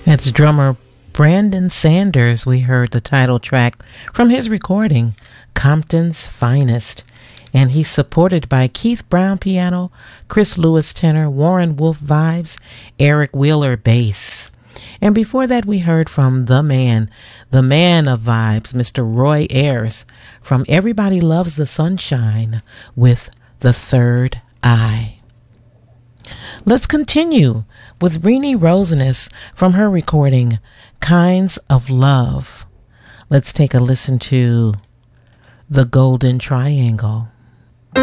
That's drummer Brandon Sanders. We heard the title track from his recording, Compton's Finest. And he's supported by Keith Brown piano, Chris Lewis tenor, Warren Wolf vibes, Eric Wheeler bass. And before that, we heard from the man of vibes, Mr. Roy Ayers, from Everybody Loves the Sunshine with The Third Eye. Let's continue with Renee Roseness from her recording, Kinds of Love. Let's take a listen to The Golden Triangle.